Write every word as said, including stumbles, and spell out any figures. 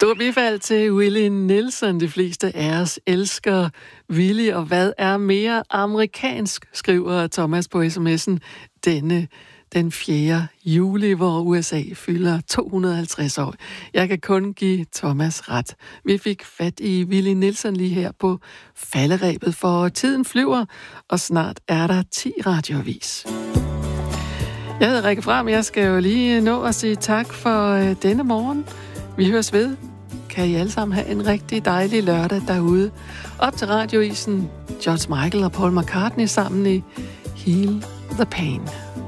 Stor bifald til Willie Nelson. De fleste af os elsker Willie, og hvad er mere amerikansk, skriver Thomas på sms'en denne den fjerde juli, hvor U S A fylder to hundrede og halvtreds år. Jeg kan kun give Thomas ret. Vi fik fat i Willie Nelson lige her på falderebet, for tiden flyver, og snart er der ti radioavis. Jeg hedder Rikke Fram, jeg skal jo lige nå at sige tak for denne morgen. Vi høres ved. Kan I alle sammen have en rigtig dejlig lørdag derude. Op til radioisen, George Michael og Paul McCartney sammen i Heal the Pain.